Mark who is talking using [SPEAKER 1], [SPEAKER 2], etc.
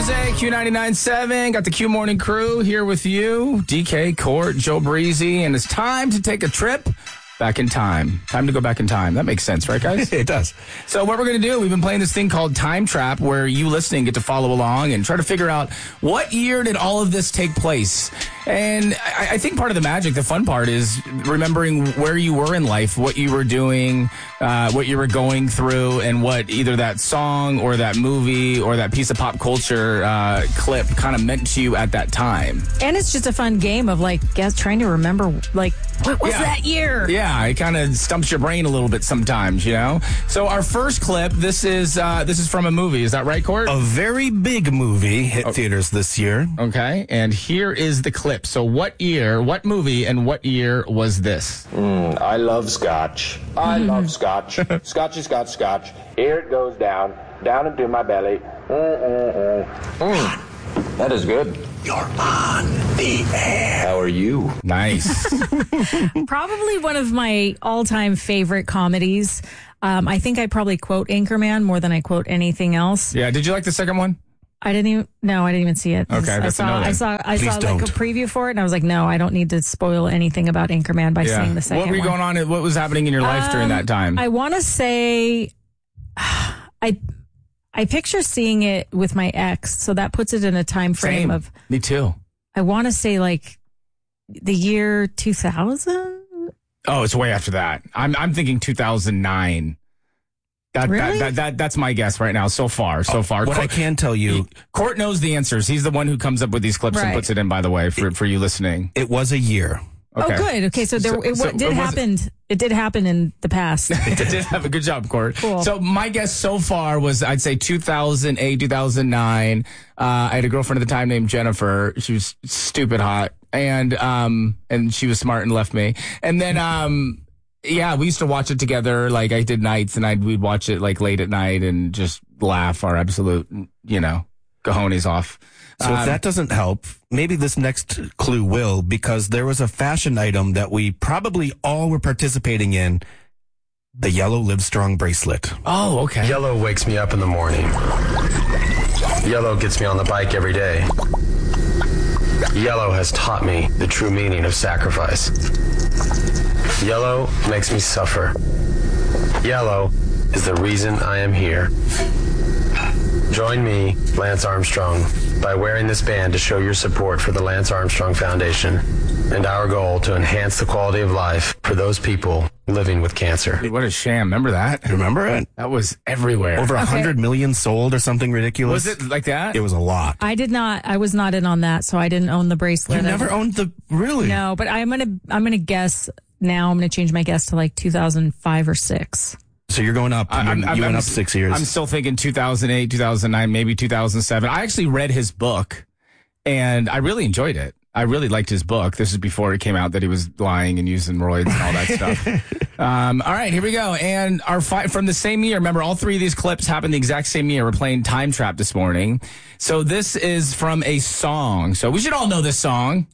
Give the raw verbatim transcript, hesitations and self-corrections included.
[SPEAKER 1] music, Q ninety-nine point seven. Got the Q Morning Crew here with you. D K, Court, Joe Breezy. And it's time to take a trip back in time. Time to go back in time. That makes sense, right, guys?
[SPEAKER 2] It does.
[SPEAKER 1] So what we're going to do, we've been playing this thing called Time Trap, where you listening get to follow along and try to figure out what year did all of this take place. And I, I think part of the magic, the fun part, is remembering where you were in life, what you were doing, uh, what you were going through, and what either that song or that movie or that piece of pop culture uh, clip kind of meant to you at that time.
[SPEAKER 3] And it's just a fun game of, like, guess, trying to remember, like, what was
[SPEAKER 1] Yeah.
[SPEAKER 3] that year?
[SPEAKER 1] Yeah, it kind of stumps your brain a little bit sometimes, you know? So our first clip, this is uh, this is from a movie. Is that right, Court?
[SPEAKER 2] A very big movie hit theaters this year.
[SPEAKER 1] Okay, and here is the clip. So what year, what movie, and what year was this?
[SPEAKER 4] Mm, I love scotch. I love scotch. Scotchy, scotch, scotch. Here it goes down, down into my belly. Mm-mm-mm. Mm. That is good.
[SPEAKER 2] You're on the air.
[SPEAKER 4] How are you?
[SPEAKER 1] Nice.
[SPEAKER 3] Probably one of my all-time favorite comedies. Um, I think I probably quote Anchorman more than I quote anything else.
[SPEAKER 1] Yeah, did you like the second one?
[SPEAKER 3] I didn't even, no, I didn't even see it.
[SPEAKER 1] Okay,
[SPEAKER 3] I
[SPEAKER 1] that's a
[SPEAKER 3] saw,
[SPEAKER 1] no then.
[SPEAKER 3] I saw, I
[SPEAKER 2] Please
[SPEAKER 3] saw like
[SPEAKER 2] don't.
[SPEAKER 3] a preview for it, and I was like, no, I don't need to spoil anything about Anchorman by seeing the second
[SPEAKER 1] What were you
[SPEAKER 3] one.
[SPEAKER 1] going on? What was happening in your life during
[SPEAKER 3] Um,
[SPEAKER 1] that time?
[SPEAKER 3] I want to say, I, I picture seeing it with my ex, so that puts it in a time frame
[SPEAKER 1] Same.
[SPEAKER 3] of,
[SPEAKER 1] Me too.
[SPEAKER 3] I want to say like the year two thousand.
[SPEAKER 1] Oh, it's way after that. I'm I'm thinking two thousand nine. That,
[SPEAKER 3] Really?
[SPEAKER 1] that, that, that that's my guess right now. So far, so far.
[SPEAKER 2] What I
[SPEAKER 1] Court,
[SPEAKER 2] can tell you,
[SPEAKER 1] Court knows the answers. He's the one who comes up with these clips and
[SPEAKER 3] Right.
[SPEAKER 1] puts it in. By the way, for for you listening.
[SPEAKER 2] it was a year.
[SPEAKER 1] Okay.
[SPEAKER 3] Oh, good. Okay, so there
[SPEAKER 1] So-
[SPEAKER 3] it,
[SPEAKER 1] so
[SPEAKER 3] did
[SPEAKER 1] it wasn't-
[SPEAKER 3] happen. It did happen in the past.
[SPEAKER 1] It did have a good job, Court.
[SPEAKER 3] Cool.
[SPEAKER 1] So my guess so far was I'd say two thousand eight, two thousand nine. Uh, I had a girlfriend at the time named Jennifer. She was stupid hot, and um, and she was smart and left me. And then um, yeah, we used to watch it together. Like I did nights, and I'd we'd watch it like late at night and just laugh our absolute, you know, cojones off.
[SPEAKER 2] So if
[SPEAKER 1] Um,
[SPEAKER 2] that doesn't help, maybe this next clue will, because there was a fashion item that we probably all were participating in, the yellow Livestrong bracelet.
[SPEAKER 1] Oh, okay.
[SPEAKER 5] Yellow wakes me up in the morning. Yellow gets me on the bike every day. Yellow has taught me the true meaning of sacrifice. Yellow makes me suffer. Yellow is the reason I am here. Join me, Lance Armstrong, by wearing this band to show your support for the Lance Armstrong Foundation and our goal to enhance the quality of life for those people living with cancer.
[SPEAKER 1] What a sham. Remember that?
[SPEAKER 2] Remember it?
[SPEAKER 1] That was everywhere.
[SPEAKER 2] Over a hundred million sold or something ridiculous.
[SPEAKER 1] Was it like that?
[SPEAKER 2] It was a lot.
[SPEAKER 3] I did not. I was not in on that, so I didn't own the bracelet.
[SPEAKER 2] You never
[SPEAKER 3] I-
[SPEAKER 2] owned the really?
[SPEAKER 3] No, but I'm gonna. I'm gonna guess now. I'm gonna change my guess to like two thousand five or six.
[SPEAKER 2] So you're going up.
[SPEAKER 1] I'm-
[SPEAKER 2] you
[SPEAKER 1] I'm-
[SPEAKER 2] went
[SPEAKER 1] I'm-
[SPEAKER 2] up six years.
[SPEAKER 1] I'm still thinking two thousand eight, two thousand nine, maybe two thousand seven. I actually read his book, and I really enjoyed it. I really liked his book. This is before it came out that he was lying and using roids and all that stuff. Um, all right, here we go. And our fi- from the same year, remember, all three of these clips happened the exact same year. We're playing Time Trap this morning. So this is from a song. So we should all know this song.